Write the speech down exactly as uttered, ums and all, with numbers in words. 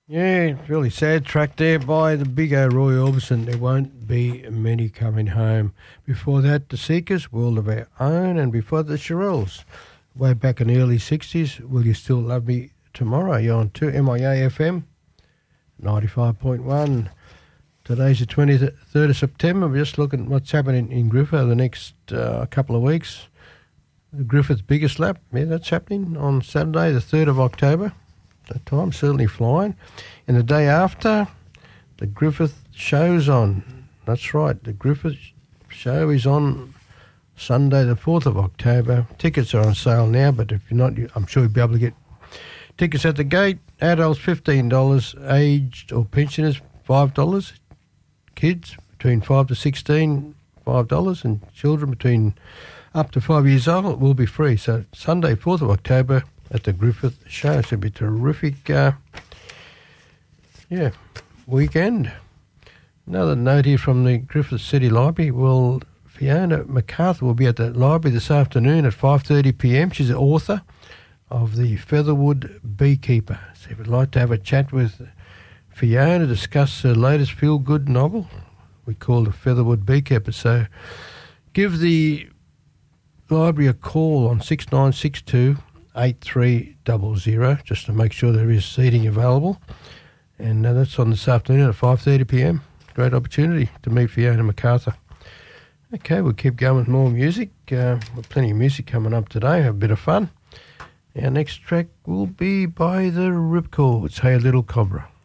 Yeah, really sad track there by the big O Roy Orbison. There won't be many coming home. Before that, the Seekers, World of Our Own, and before the Shirelles, way back in the early sixties, Will You Still Love Me Tomorrow? You're on two M I A F M, ninety-five point one. Today's the twenty-third of September. We're just looking at what's happening in Griffith over the next uh, couple of weeks. The Griffith Biggest Lap, yeah, that's happening on Saturday, the third of October. That time, certainly flying. And the day after, the Griffith show's on. That's right, the Griffith show is on Sunday, the fourth of October. Tickets are on sale now, but if you're not, I'm sure you'll be able to get tickets at the gate. Adults, fifteen dollars. Aged or pensioners, five dollars. Kids, between five to sixteen, five dollars. And children between up to five years old will be free. So Sunday, fourth of October, at the Griffith show. It's going to be a terrific, uh, yeah, weekend. Another note here from the Griffith City Library. Well, Fiona MacArthur will be at the library this afternoon at five thirty p m. She's the author of The Featherwood Beekeeper. So if you'd like to have a chat with Fiona, discuss her latest feel-good novel, we call The Featherwood Beekeeper. So give the library a call on six nine six two eight three zero zero just to make sure there is seating available. And uh, that's on this afternoon at five thirty p m. Great opportunity to meet Fiona MacArthur. Okay, we'll keep going with more music. Uh, we've plenty of music coming up today. Have a bit of fun. Our next track will be by the Ripcords, Hey Little Cobra.